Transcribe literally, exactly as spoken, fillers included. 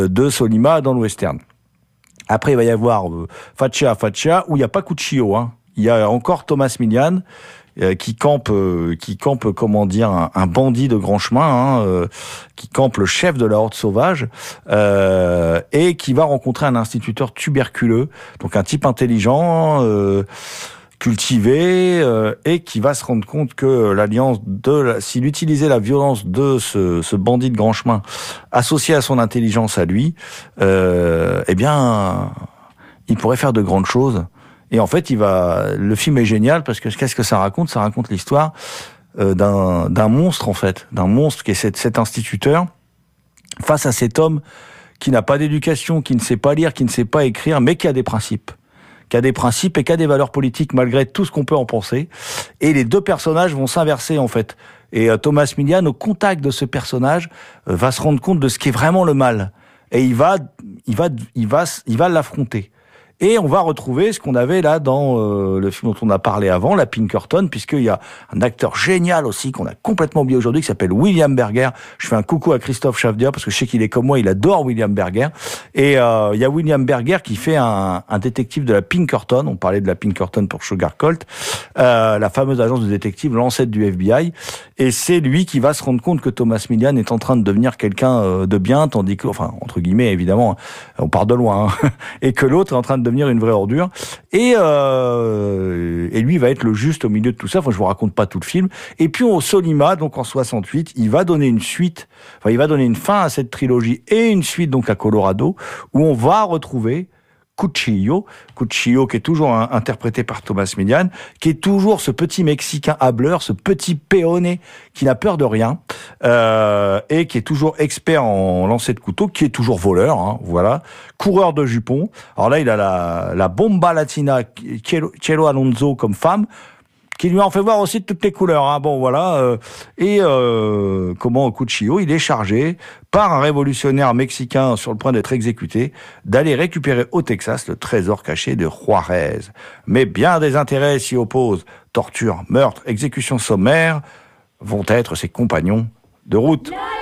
de Solima dans le western. Après, il va y avoir euh, Faccia Faccia, où il n'y a pas Cuccio, hein. Il y a encore Thomas Milian, euh, qui campe, euh, qui campe, comment dire, un, un bandit de grand chemin, hein, euh, qui campe le chef de la horde sauvage, euh, et qui va rencontrer un instituteur tuberculeux, donc un type intelligent, euh, cultivé, euh, et qui va se rendre compte que l'alliance de, la, s'il utilisait la violence de ce, ce bandit de grand chemin, associé à son intelligence à lui, euh, eh bien, il pourrait faire de grandes choses. Et en fait, il va. Le film est génial parce que qu'est-ce que ça raconte ? Ça raconte l'histoire euh, d'un d'un monstre en fait, d'un monstre qui est cet, cet instituteur face à cet homme qui n'a pas d'éducation, qui ne sait pas lire, qui ne sait pas écrire, mais qui a des principes, qui a des principes et qui a des valeurs politiques malgré tout ce qu'on peut en penser. Et les deux personnages vont s'inverser en fait. Et euh, Thomas Milian, au contact de ce personnage, euh, va se rendre compte de ce qu'est vraiment le mal. Et il va, il va, il va, il va l'affronter. Et on va retrouver ce qu'on avait là dans euh, le film dont on a parlé avant, la Pinkerton, puisqu'il y a un acteur génial aussi qu'on a complètement oublié aujourd'hui, qui s'appelle William Berger. Je fais un coucou à Christophe Chavdia, parce que je sais qu'il est comme moi, il adore William Berger. Et euh, il y a William Berger qui fait un, un détective de la Pinkerton. On parlait de la Pinkerton pour Sugar Colt, euh, la fameuse agence de détective, l'ancêtre du F B I. Et c'est lui qui va se rendre compte que Thomas Milian est en train de devenir quelqu'un euh, de bien, tandis que, enfin, entre guillemets, évidemment, on part de loin, hein, et que l'autre est en train de devenir une vraie ordure, et euh, et lui va être le juste au milieu de tout ça. Enfin, je vous raconte pas tout le film. Et puis au Solima, donc en soixante-huit, il va donner une suite, enfin il va donner une fin à cette trilogie et une suite donc à Colorado, où on va retrouver Cuccio, Cuccio qui est toujours un, interprété par Thomas Milian, qui est toujours ce petit Mexicain hableur, ce petit péoné qui n'a peur de rien, euh, et qui est toujours expert en lancer de couteau, qui est toujours voleur, hein, voilà, coureur de jupons. Alors là, il a la, la bomba latina Cielo, Cielo Alonso comme femme, qui lui en fait voir aussi de toutes les couleurs, hein. Bon, voilà. Euh, et euh, comment Cuccio, il est chargé par un révolutionnaire mexicain sur le point d'être exécuté, d'aller récupérer au Texas le trésor caché de Juarez. Mais bien des intérêts s'y opposent. Torture, meurtre, exécution sommaire vont être ses compagnons de route.